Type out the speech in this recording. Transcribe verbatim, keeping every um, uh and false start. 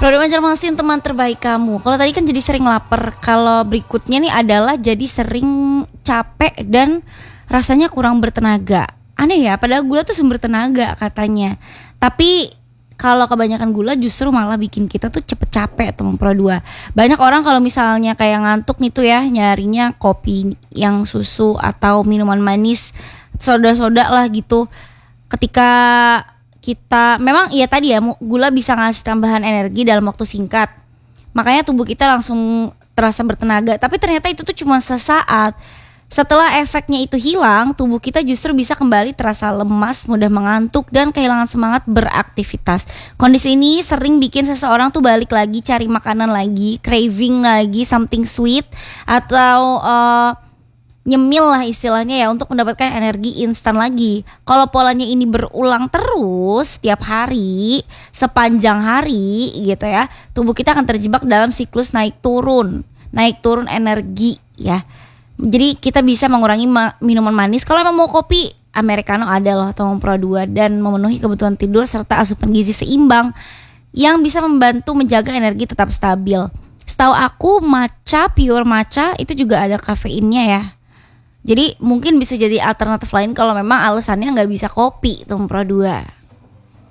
Produk Banjarmasin, teman terbaik kamu. Kalau tadi kan jadi sering lapar. Kalau berikutnya nih adalah jadi sering capek dan rasanya kurang bertenaga. Aneh ya, padahal gula tuh sumber tenaga katanya. Tapi kalau kebanyakan gula justru malah bikin kita tuh cepet capek, teman Pro dua. Banyak orang kalau misalnya kayak ngantuk nih tuh ya, nyarinya kopi yang susu atau minuman manis, soda-soda lah gitu. Ketika kita memang iya tadi ya, gula bisa ngasih tambahan energi dalam waktu singkat, makanya tubuh kita langsung terasa bertenaga. Tapi ternyata itu tuh cuma sesaat. Setelah efeknya itu hilang, tubuh kita justru bisa kembali terasa lemas, mudah mengantuk, dan kehilangan semangat beraktivitas. Kondisi ini sering bikin seseorang tuh balik lagi cari makanan lagi, craving lagi something sweet, atau uh, nyemil lah istilahnya ya, untuk mendapatkan energi instan lagi. Kalau polanya ini berulang terus setiap hari, sepanjang hari gitu ya, tubuh kita akan terjebak dalam siklus naik turun, naik turun energi ya. Jadi kita bisa mengurangi ma- minuman manis. Kalau emang mau kopi, americano ada loh, atau Pro dua, dan memenuhi kebutuhan tidur serta asupan gizi seimbang yang bisa membantu menjaga energi tetap stabil. Setahu aku matcha, pure matcha itu juga ada kafeinnya ya. Jadi mungkin bisa jadi alternatif lain kalau memang alasannya nggak bisa kopi, tuh Pro dua.